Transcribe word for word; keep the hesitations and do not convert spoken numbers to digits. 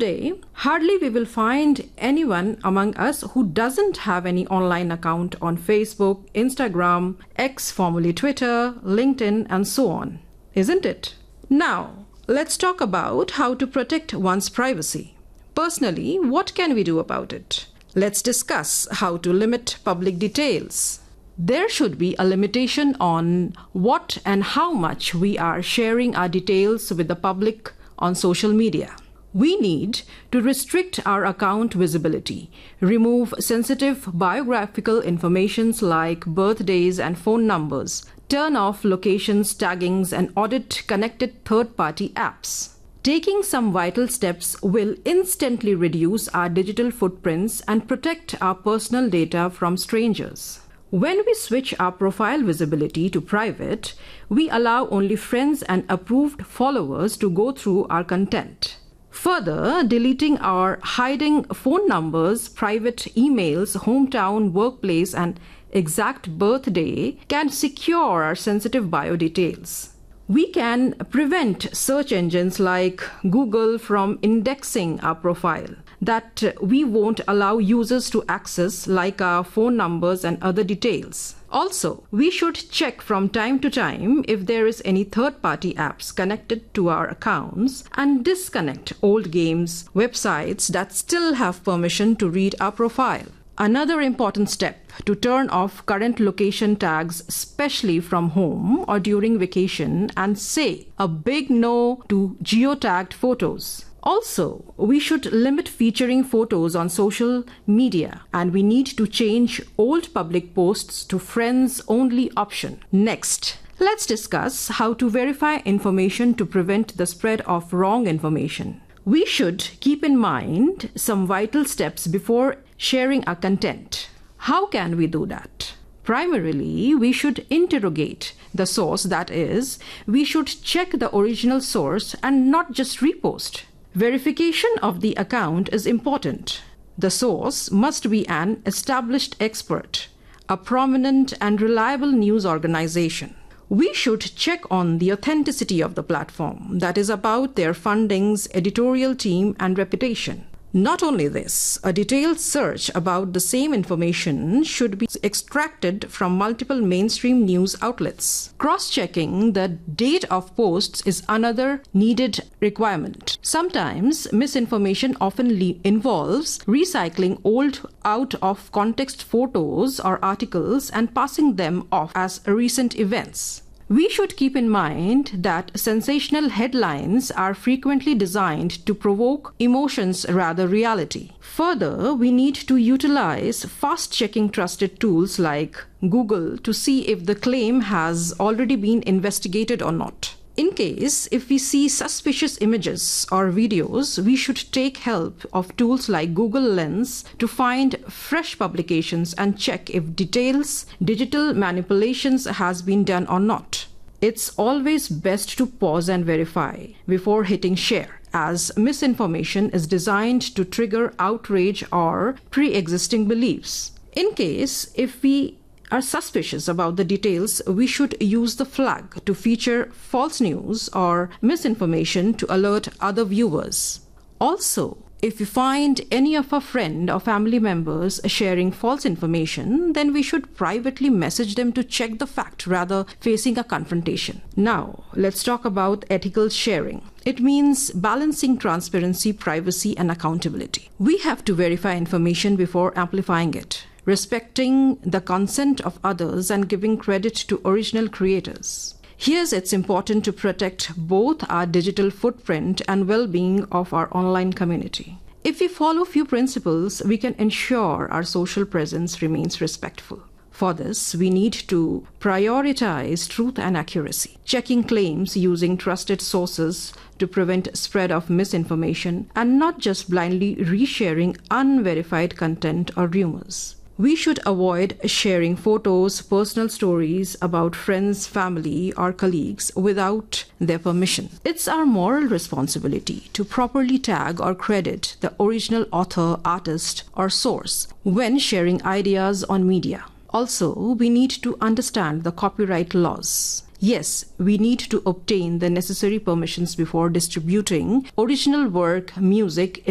Today, hardly we will find anyone among us who doesn't have any online account on Facebook, Instagram, X, formerly Twitter, LinkedIn, and so on, isn't it? Now, let's talk about how to protect one's privacy. Personally, what can we do about it? Let's discuss how to limit public details. There should be a limitation on what and how much we are sharing our details with the public on social media. We need to restrict our account visibility, remove sensitive biographical information like birthdays and phone numbers, turn off locations, taggings, and audit connected third-party apps. Taking some vital steps will instantly reduce our digital footprints and protect our personal data from strangers. When we switch our profile visibility to private, we allow only friends and approved followers to go through our content. Further, deleting or hiding phone numbers, private emails, hometown, workplace, and exact birthday can secure our sensitive bio details. We can prevent search engines like Google from indexing our profile that we won't allow users to access, like our phone numbers and other details. Also, we should check from time to time if there is any third-party apps connected to our accounts and disconnect old games, websites that still have permission to read our profile. Another important step to turn off current location tags, especially from home or during vacation, and say a big no to geotagged photos. Also, we should limit featuring photos on social media, and we need to change old public posts to friends only option. Next, let's discuss how to verify information to prevent the spread of wrong information. We should keep in mind some vital steps before sharing our content. How can we do that? Primarily, we should interrogate the source, that is, we should check the original source and not just repost. Verification of the account is important. The source must be an established expert, a prominent and reliable news organization. We should check on the authenticity of the platform, that is about their fundings, editorial team, and reputation. Not only this, a detailed search about the same information should be extracted from multiple mainstream news outlets. Cross-checking the date of posts is another needed requirement. Sometimes misinformation often le- involves recycling old out-of-context photos or articles and passing them off as recent events. We should keep in mind that sensational headlines are frequently designed to provoke emotions rather than reality. Further, we need to utilize fast-checking trusted tools like Google to see if the claim has already been investigated or not. In case if we see suspicious images or videos, we should take help of tools like Google Lens to find fresh publications and check if details, digital manipulations has been done or not. It's always best to pause and verify before hitting share, as misinformation is designed to trigger outrage or pre-existing beliefs. In case if we are suspicious about the details, we should use the flag to feature false news or misinformation to alert other viewers. Also, if we find any of our friend or family members sharing false information, then we should privately message them to check the fact rather facing a confrontation. Now, let's talk about ethical sharing. It means balancing transparency, privacy, and accountability. We have to verify information before amplifying it, respecting the consent of others and giving credit to original creators. Here's it's important to protect both our digital footprint and well-being of our online community. If we follow few principles, we can ensure our social presence remains respectful. For this, we need to prioritize truth and accuracy, checking claims using trusted sources to prevent spread of misinformation, and not just blindly resharing unverified content or rumors. We should avoid sharing photos, personal stories about friends, family, or colleagues without their permission. It's our moral responsibility to properly tag or credit the original author, artist, or source when sharing ideas on media. Also, we need to understand the copyright laws. Yes, we need to obtain the necessary permissions before distributing original work, music,